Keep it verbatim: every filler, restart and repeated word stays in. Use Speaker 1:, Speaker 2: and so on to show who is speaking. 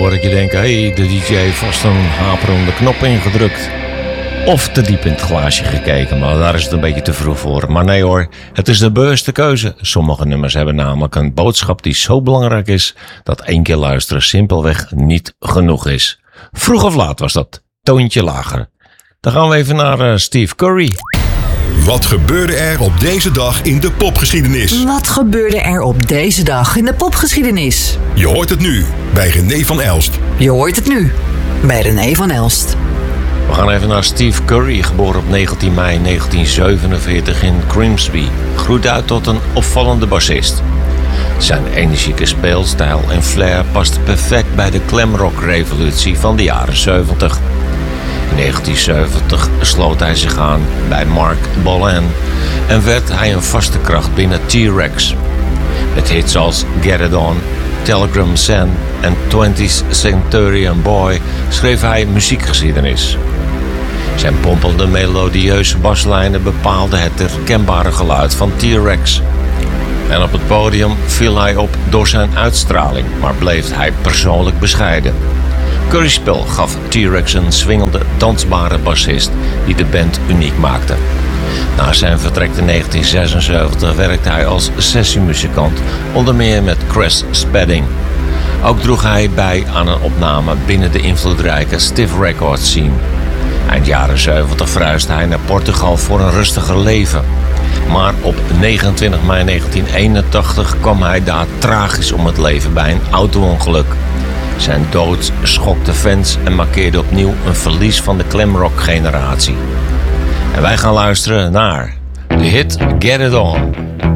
Speaker 1: hoor ik je denken, hé, hey, de D J heeft vast een haperende knop ingedrukt. Of te diep in het glaasje gekeken, maar daar is het een beetje te vroeg voor. Maar nee hoor, het is de bewuste keuze. Sommige nummers hebben namelijk een boodschap die zo belangrijk is dat één keer luisteren simpelweg niet genoeg is. Vroeg of laat was dat, toontje lager. Dan gaan we even naar uh, Steve Curry.
Speaker 2: Wat gebeurde er op deze dag in de popgeschiedenis?
Speaker 3: Wat gebeurde er op deze dag in de popgeschiedenis?
Speaker 2: Je hoort het nu bij René van Elst.
Speaker 3: Je hoort het nu bij René van Elst.
Speaker 1: We gaan even naar Steve Curry, geboren op negentien mei negentien zevenenveertig in Grimsby. Groeit uit tot een opvallende bassist. Zijn energieke speelstijl en flair past perfect bij de glamrock-revolutie van de jaren zeventig. In negentien zeventig sloot hij zich aan bij Mark Bolan en werd hij een vaste kracht binnen T-Rex. Met hits als Get It On, Telegram Sun en twentieth Centurion Boy schreef hij muziekgeschiedenis. Zijn pompelde melodieuze baslijnen bepaalden het herkenbare geluid van T-Rex. En op het podium viel hij op door zijn uitstraling, maar bleef hij persoonlijk bescheiden. Curry's spel gaf T-Rex een swingende, dansbare bassist die de band uniek maakte. Na zijn vertrek in negentien zesenzeventig werkte hij als sessiemuzikant, onder meer met Chris Spedding. Ook droeg hij bij aan een opname binnen de invloedrijke Stiff Records scene. Eind jaren zeventig verhuisde hij naar Portugal voor een rustiger leven. Maar op negenentwintig mei negentien eenentachtig kwam hij daar tragisch om het leven bij een auto-ongeluk. Zijn dood schokte fans en markeerde opnieuw een verlies van de glamrock-generatie. En wij gaan luisteren naar de hit Get It On.